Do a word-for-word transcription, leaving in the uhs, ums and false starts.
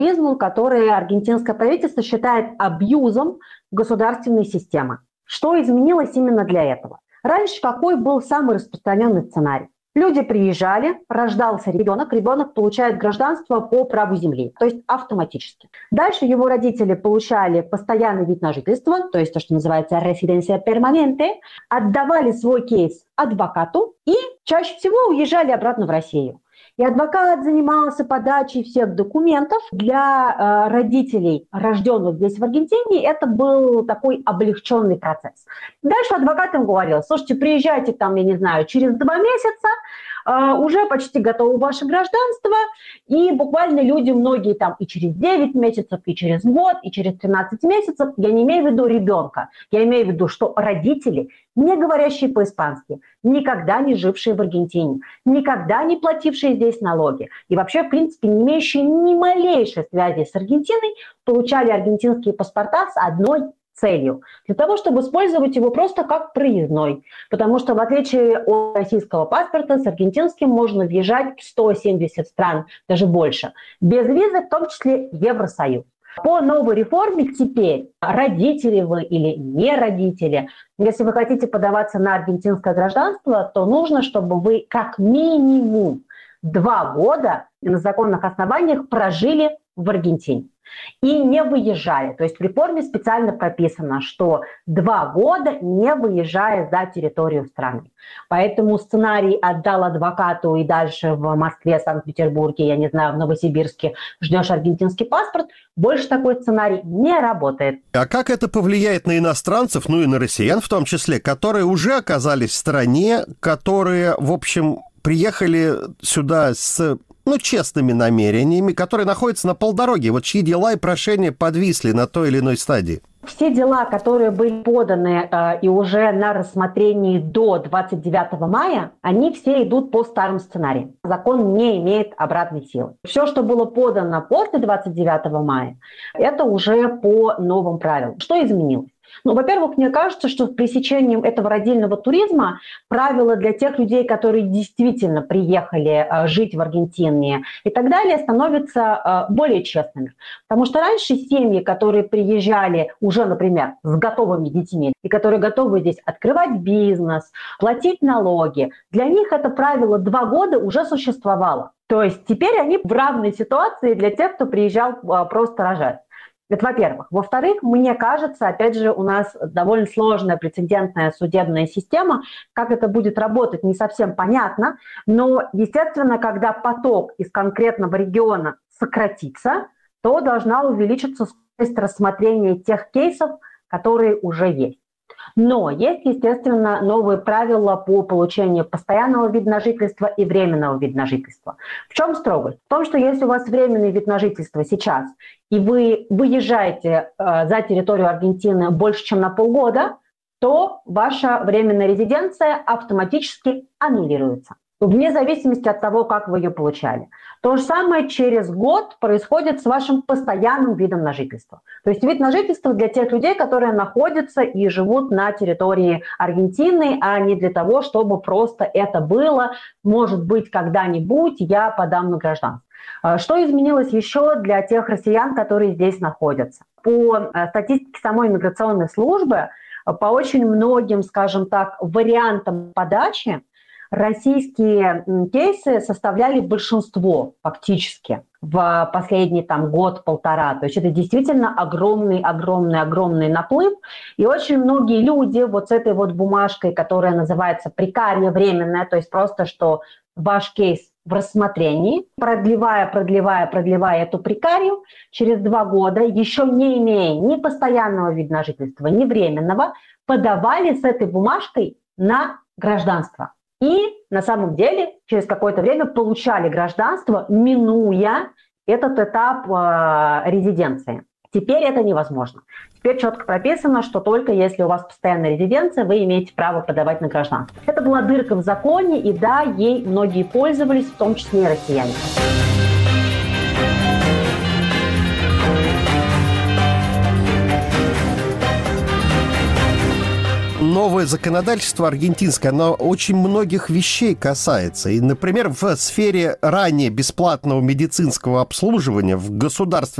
туризму, который аргентинское правительство считает абьюзом государственной системы. Что изменилось именно для этого? Раньше какой был самый распространенный сценарий? Люди приезжали, рождался ребенок, ребенок получает гражданство по праву земли, то есть автоматически. Дальше его родители получали постоянный вид на жительство, то есть то, что называется residencia permanente, отдавали свой кейс адвокату и чаще всего уезжали обратно в Россию. И адвокат занимался подачей всех документов. Для э, родителей, рожденных здесь в Аргентине, это был такой облегченный процесс. Дальше адвокат им говорил: слушайте, приезжайте там, я не знаю, через два месяца, э, уже почти готово ваше гражданство, и буквально люди, многие там и через девять месяцев, и через год, и через тринадцать месяцев, я не имею в виду ребенка, я имею в виду, что родители, не говорящие по-испански, никогда не жившие в Аргентине, никогда не платившие здесь налоги и вообще, в принципе, не имеющие ни малейшей связи с Аргентиной, получали аргентинские паспорта с одной целью. Для того, чтобы использовать его просто как проездной. Потому что, в отличие от российского паспорта, с аргентинским можно въезжать в сто семьдесят стран, даже больше, без визы, в том числе Евросоюз. По новой реформе теперь родители вы или не родители, если вы хотите подаваться на аргентинское гражданство, то нужно, чтобы вы как минимум два года на законных основаниях прожили в Аргентине и не выезжали. То есть в реформе специально прописано, что два года не выезжая за территорию страны. Поэтому сценарий «отдал адвокату и дальше в Москве, Санкт-Петербурге, я не знаю, в Новосибирске ждешь аргентинский паспорт», больше такой сценарий не работает. А как это повлияет на иностранцев, ну и на россиян в том числе, которые уже оказались в стране, которые, в общем, приехали сюда с, ну, честными намерениями, которые находятся на полдороге, вот чьи дела и прошения подвисли на той или иной стадии? Все дела, которые были поданы э, и уже на рассмотрении до двадцать девятого мая, они все идут по старым сценариям. Закон не имеет обратной силы. Все, что было подано после двадцать девятого мая, это уже по новым правилам. Что изменилось? Ну, во-первых, мне кажется, что с пресечением этого родильного туризма правила для тех людей, которые действительно приехали э, жить в Аргентине и так далее, становятся э, более честными. Потому что раньше семьи, которые приезжали уже, например, с готовыми детьми, и которые готовы здесь открывать бизнес, платить налоги, для них это правило два года уже существовало. То есть теперь они в равной ситуации для тех, кто приезжал э, просто рожать. Это во-первых. Во-вторых, мне кажется, опять же, у нас довольно сложная прецедентная судебная система. Как это будет работать, не совсем понятно. Но, естественно, когда поток из конкретного региона сократится, то должна увеличиться скорость рассмотрения тех кейсов, которые уже есть. Но есть, естественно, новые правила по получению постоянного вида на жительство и временного вида на жительство. В чем строгость? В том, что если у вас временный вид на жительство сейчас, и вы выезжаете э, за территорию Аргентины больше, чем на полгода, то ваша временная резиденция автоматически аннулируется, вне зависимости от того, как вы ее получали. То же самое через год происходит с вашим постоянным видом на жительство. То есть вид на жительство для тех людей, которые находятся и живут на территории Аргентины, а не для того, чтобы просто это было, может быть, когда-нибудь я подам на гражданство. Что изменилось еще для тех россиян, которые здесь находятся? По статистике самой миграционной службы, по очень многим, скажем так, вариантам подачи, российские кейсы составляли большинство фактически в последний там, год-полтора. То есть это действительно огромный-огромный-огромный наплыв. И очень многие люди вот с этой вот бумажкой, которая называется прекария временная, то есть просто что ваш кейс в рассмотрении, продлевая, продлевая, продлевая эту прекарию, через два года, еще не имея ни постоянного вида на жительство, ни временного, подавали с этой бумажкой на гражданство. И на самом деле через какое-то время получали гражданство, минуя этот этап э, резиденции. Теперь это невозможно. Теперь четко прописано, что только если у вас постоянная резиденция, вы имеете право подавать на гражданство. Это была дырка в законе, и да, ей многие пользовались, в том числе и россияне. Новая новое законодательство аргентинское, оно очень многих вещей касается. И, например, в сфере ранее бесплатного медицинского обслуживания в государстве